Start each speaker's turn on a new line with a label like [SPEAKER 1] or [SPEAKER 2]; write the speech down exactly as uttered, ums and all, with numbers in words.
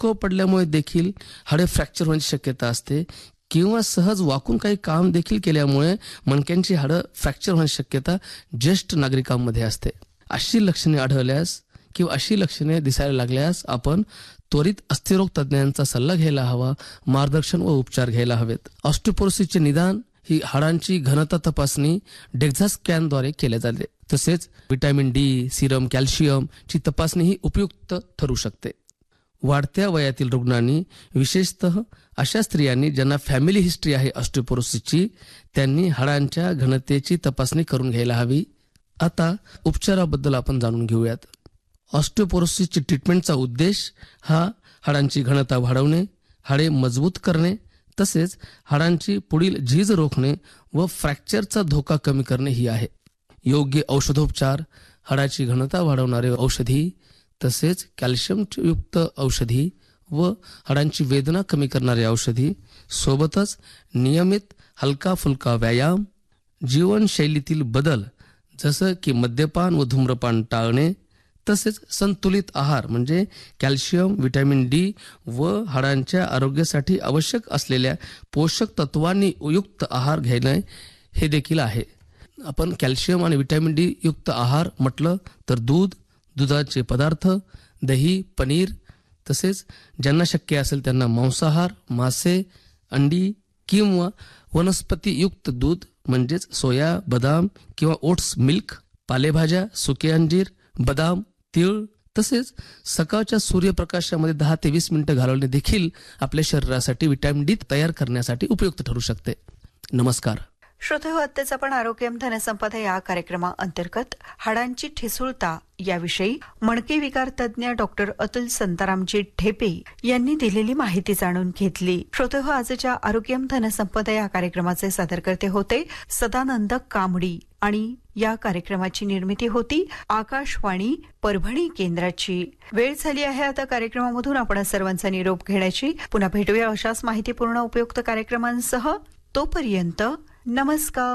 [SPEAKER 1] डोकं पडल्यामुळे देखील हाडे फ्रॅक्चर होण्याची शक्यता असते किंवा सहज वाकून काही काम देखील केल्यामुळे मणक्यांची हाडं फ्रॅक्चर होण्याची शक्यता ज्येष्ठ नागरिकांमध्ये असते. अशी लक्षणे आढळल्यास किंवा अशी लक्षणे दिसायला लागल्यास आपण त्वरित अस्थिरोग तज्ज्ञांचा सल्ला घ्यायला हवा, मार्गदर्शन व उपचार घ्यायला हवेत. ऑस्टिओपोरोसिसचे निदान ही हाडांची घनता तपासणी डेक्झा स्कॅनद्वारे केले जाते. तसेच व्हिटॅमिन डी, सिरम कॅल्शियम ची तपासणी ही उपयुक्त ठरू शकते. वाढत्या वयातील रुग्णांनी, विशेषतः अशा स्त्रियांनी ज्यांना फॅमिली हिस्ट्री आहे ऑस्टिओपोरोसिसची, त्यांनी हाडांच्या घनतेची तपासणी करून घ्यायला हवी. आता उपचाराबद्दल आपण जाणून घेऊयात. ऑस्टिओपोरोसिसची ट्रीटमेंटचा उद्देश हा हाडांची घनता वाढवणे, हाडे मजबूत करणे, तसेच हाडांची पुढील झीज रोखणे व फ्रॅक्चरचा धोका कमी करणे ही आहे. योग्य औषधोपचार, हाडाची घनता वाढवणारे औषधी, तसेच कॅल्शियमयुक्त औषधी व हाडांची वेदना कमी करणारे औषधी, सोबतच नियमित हलका फुलका व्यायाम, जीवनशैलीतील बदल जसं की मद्यपान व धूम्रपान टाळणे, तसेच संतुलित आहार म्हणजे कॅल्शियम, व्हिटॅमिन डी व हाडांच्या आरोग्यासाठी आवश्यक असलेल्या पोषक तत्वांनी युक्त आहार घेणे हे देखील आहे. आपण कॅल्शियम आणि व्हिटॅमिन डी युक्त आहार म्हटलं तर दूध, दुधाचे पदार्थ, दही, पनीर, तसेच ज्यांना शक्य असेल त्यांना मांसाहार, मासे, अंडी किंवा वनस्पतीयुक्त दूध म्हणजेच सोया, बदाम किंवा ओट्स मिल्क, पालेभाज्या, सुके अंजीर, बदाम, तीळ, तसेच सकाळच्या सूर्यप्रकाशामध्ये दहा ते वीस मिनिटं घालवणे देखील आपल्या शरीरासाठी व्हिटॅमिन डी तयार करण्यासाठी उपयुक्त ठरू शकते. नमस्कार.
[SPEAKER 2] श्रोतेहो, आत्ताच आपण आरोग्यम धनसंपदा या कार्यक्रमाअंतर्गत हाडांची ठिसूळता याविषयी मणके विकार तज्ज्ञ डॉक्टर अतुल संतारामजी ढेपे यांनी दिलेली माहिती जाणून घेतली. श्रोतेहो, आजच्या आरोग्यम धनसंपदा या कार्यक्रमाचे सादरकर्ते होते सदानंद कामडी आणि या कार्यक्रमाची निर्मिती होती आकाशवाणी परभणी केंद्राची. वेळ झाली आहे आता कार्यक्रमामधून आपण सर्वांचा निरोप घेण्याची. पुन्हा भेटूया अशाच माहितीपूर्ण उपयुक्त कार्यक्रमांसह. तोपर्यंत नमस्कार.